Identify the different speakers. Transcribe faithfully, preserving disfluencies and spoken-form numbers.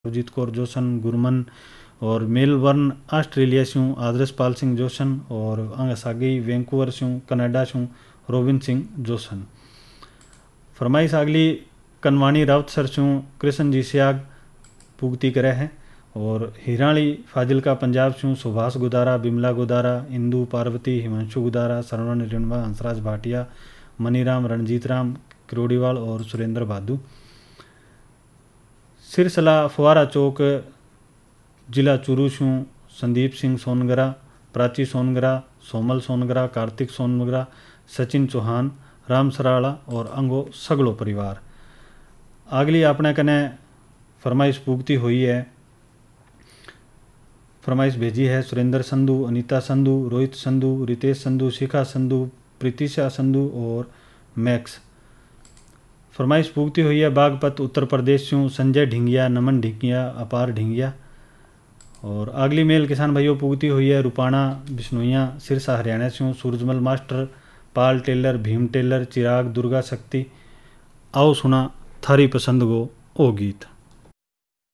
Speaker 1: अभिजीत कौर जोशन गुरमन और Melbourne Australia से आदर्श पाल सिंह जोशन और अंगसागी वैंकूवर से कनाडा से रोबिन सिंह जोशन। फरमाइश अगली कनवानी राउत सर से कृष्ण जी सियाग पुगती करे है और हिराली फाजिलका पंजाब से सुभाष गुदारा बिमला गुदारा इंदू पार्वती हिमांशु गुदारा सरवण रिणवा हंसराज भाटिया मनीराम रणजीत राम किरोड़ीवाल और सुरेंद्र भादू। सिरसला फुआरा चौक जिला चूरू से संदीप सिंह सोनगरा प्राची सोनगरा सोमल सोनगरा कार्तिक सोनगरा सचिन चौहान राम सराड़ा और अंगो सगलो परिवार। अगली अपने कने फरमाइश पुगती हुई है। फरमाइश भेजी है सुरेंद्र संधू अनीता संधू रोहित संधू रितेश संधू शिखा संधू प्रीतिशा संधू और मैक्स। फरमाइश पुगती हुई है बागपत उत्तर प्रदेश से संजय ढिंगिया नमन ढिंगिया अपार ढिंगिया। और अगली मेल किसान भाइयों पुगती हुई है रुपाणा बिश्नोइया सिरसा हरियाणा से सूरजमल मास्टर पाल टेलर भीम टेलर चिराग दुर्गा शक्ति। आओ सुना थारी पसंद गो ओ गीत।